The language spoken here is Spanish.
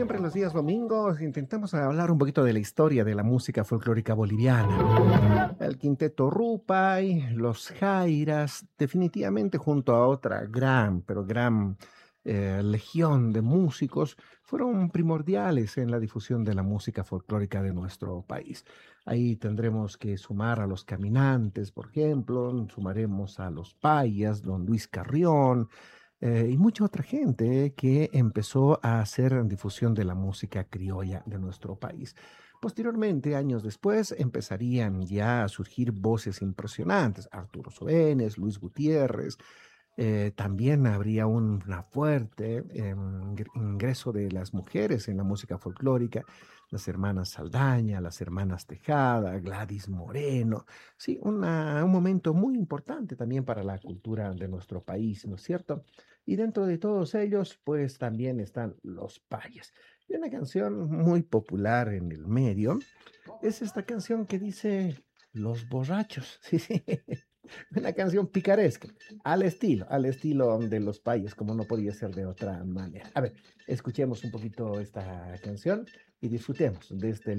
siempre los días domingos intentamos hablar un poquito de la historia de la música folclórica boliviana. El Quinteto Rupay, los Jairas, definitivamente junto a otra gran, pero gran legión de músicos, fueron primordiales en la difusión de la música folclórica de nuestro país. Ahí tendremos que sumar a los Caminantes, por ejemplo, sumaremos a los Payas, don Luis Carrión, y mucha otra gente que empezó a hacer difusión de la música criolla de nuestro país. Posteriormente, años después, empezarían ya a surgir voces impresionantes, Arturo Sobenes, Luis Gutiérrez. También habría una fuerte ingreso de las mujeres en la música folclórica, las hermanas Saldaña, las hermanas Tejada, Gladys Moreno. Sí, un momento muy importante también para la cultura de nuestro país, ¿no es cierto? Y dentro de todos ellos, pues también están los payas. Y una canción muy popular en el medio es esta canción que dice Los borrachos. Sí, sí. Una canción picaresca, al estilo de los payas, como no podía ser de otra manera. A ver, escuchemos un poquito esta canción y disfrutemos de este